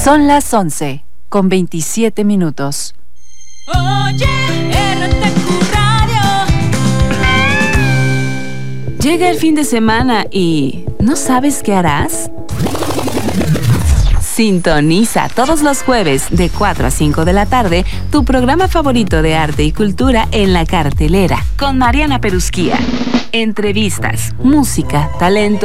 Son las 11:27. Oye, RTQ Radio. Llega el fin de semana y ¿no sabes qué harás? Sintoniza todos los jueves de 4 a 5 de la tarde tu programa favorito de arte y cultura en La Cartelera con Mariana Perusquía. Entrevistas, música, talento